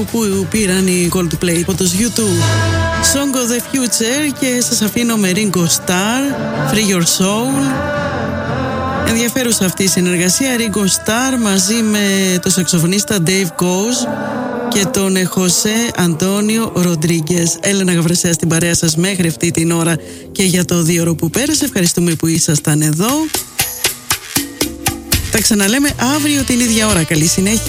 από πού πήραν οι Coldplay, από τους U2. Song of the Future, και σας αφήνω με Ringo Starr, Free Your Soul. Ενδιαφέρουσα αυτή η συνεργασία, Ringo Starr μαζί με το σαξοφωνίστα Dave Koz και τον Χωσέ Αντώνιο Ροντρίγκες. Έλενα Γαβρασέα στην παρέα σας μέχρι αυτή την ώρα και για το 2ωρο που πέρασε. Ευχαριστούμε που ήσασταν εδώ. Τα ξαναλέμε αύριο την ίδια ώρα. Καλή συνέχεια.